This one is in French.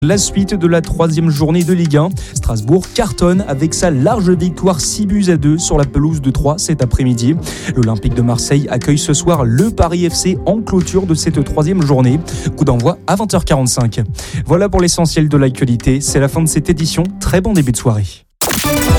La suite de la troisième journée de Ligue 1. Strasbourg cartonne avec sa large victoire 6-2 sur la pelouse de Troyes cet après-midi. L'Olympique de Marseille accueille ce soir le Paris FC en clôture de cette troisième journée. Coup d'envoi à 20h45. Voilà pour l'essentiel de l'actualité. C'est la fin de cette édition. Très bon début de soirée.